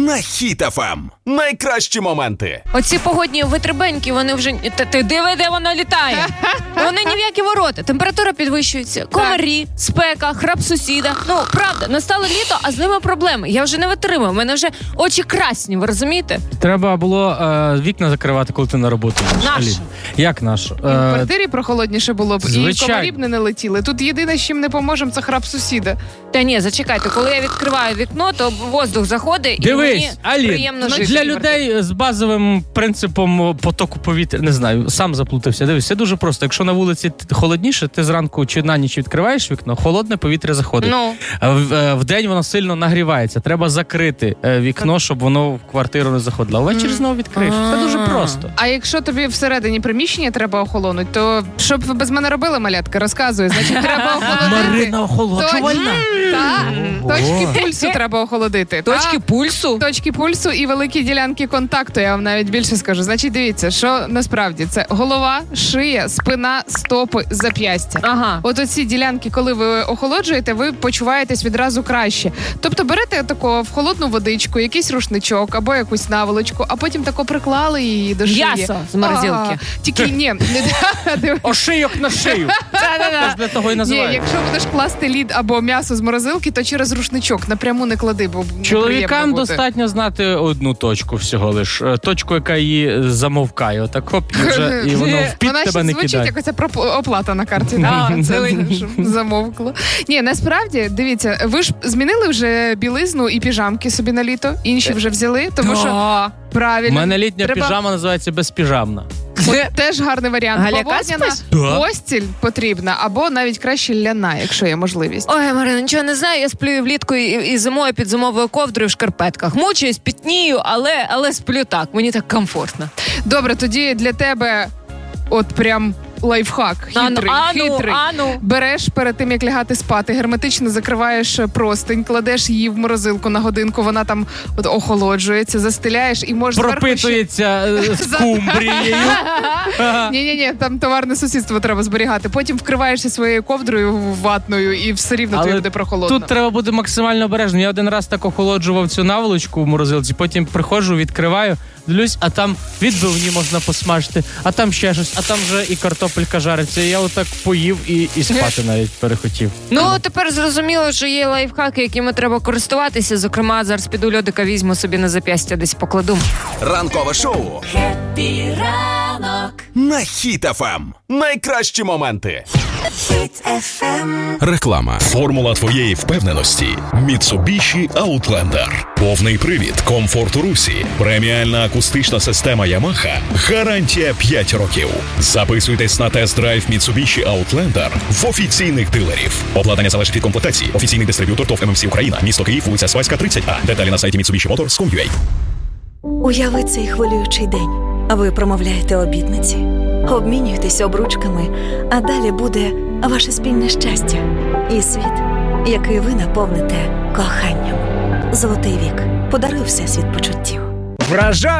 на Хіт FM. Найкращі моменти. Оці погодні витребеньки, вони вже... Ти диви, де воно літає. Вони ні в які ворота. Температура підвищується. Комарі, спека, храп сусіда. Ну, правда, настало літо, а з ними проблеми. Я вже не витримую. У мене вже очі красні, ви розумієте? Треба було вікна закривати, коли ти на роботу. Нащо? Як наш? В квартирі прохолодніше було б, і Звичайно. комарі б не налетіли. Тут єдине, з чим не поможемо, це храп сусіда. Та ні, зачекайте, коли я відкриваю вікно, то воздух заходить, і Дивись, мені Алін, приємно жити. для людей з базовим принципом потоку повітря, не знаю, сам заплутався. Дивись, це дуже просто. Якщо на вулиці холодніше, ти зранку чи на ніч відкриваєш вікно, холодне повітря заходить. Ну. В день воно сильно нагрівається. Треба закрити вікно, щоб воно в квартиру не заходило. А ввечері знову відкриєш. Це дуже просто. А якщо тобі всередині приміщення треба охолонути, то що б ви без мене робили, малятка? Розказуй. Значить, треба охолодити. Марина охолоджувальна. Так, точки пульсу треба охолодити. Точки пульсу? Точки пульсу і великі ділянки контакту, я вам навіть більше скажу. Значить, дивіться, що насправді це голова, шия, спина, стопи, зап'ястя. Ага. От оці ділянки, коли ви охолоджуєте, ви почуваєтесь відразу краще. Тобто берете тако в холодну водичку, якийсь рушничок або якусь наволочку, а потім тако приклали її до шиї. М'ясо з морозилки. Ага. Тільки ні. Ошийок на шию. Це для того і Ні, називають. якщо будеш класти лід або м'ясо з морозилки, то через рушничок напряму не клади, бо Чоловікам неприємно буде. достатньо знати одну точку всього лиш. Точку, яка її замовкає. Отак хоп, і воно в під Вона тебе ще не звучить, кидає. як оця оплата на карті. Щоб замовкло. Ні, насправді, дивіться, ви ж змінили вже білизну і піжамки собі на літо? Інші вже взяли? Тому що, У правильно. мене літня треба- піжама називається безпіжамна. От теж гарний варіант. Галяка Бавовняна спиш? Да. постіль потрібна, або навіть краще ляна, якщо є можливість. Ой, Марина, нічого не знаю, я сплю влітку і зимою під зимовою ковдрою в шкарпетках. Мучаюсь, пітнію, але сплю так, мені так комфортно. Добре, тоді для тебе от прям лайфхак. Хитрий. Ану. Береш перед тим, як лягати спати, герметично закриваєш простинь, кладеш її в морозилку на годинку, вона там от охолоджується, застеляєш і можеш зверху ще... Пропитується скумбрією. Ні, там товарне сусідство треба зберігати. Потім вкриваєшся своєю ковдрою ватною і все рівно тобі буде прохолодно. Тут треба бути максимально обережним. Я один раз так охолоджував цю наволочку в морозилці, потім приходжу, відкриваю, дивлюсь, а там відбивні можна посмажити, а там ще щось, а там вже і картопелька жариться. І я отак поїв і спати навіть перехотів. Ну, тепер зрозуміло, що є лайфхаки, якими треба користуватися. Зокрема, зараз піду льодика візьму собі на зап'ястя, десь покладу. Ранкове шоу Хеппі ранок. на Хіт FM. Найкращі моменти. Хіт FM. Реклама. Формула твоєї впевненості. Mitsubishi Outlander. Повний привід, комфорт у русі, преміальна акустична система Yamaha. Гарантія 5 років. Записуйтесь на тест-драйв Mitsubishi Outlander в офіційних дилерів. Обладнання залежить від комплектації. Офіційний дистриб'ютор ТОВ ММС Україна. Місто Київ, вулиця Свайська, 30А. Деталі на сайті MitsubishiMotors.com.ua. Уяви цей хвилюючий день. Ви промовляєте обітниці, обмінюєтесь обручками, а далі буде ваше спільне щастя і світ, який ви наповните коханням. Золотий вік подарує всесвіт почуттів. Вражає!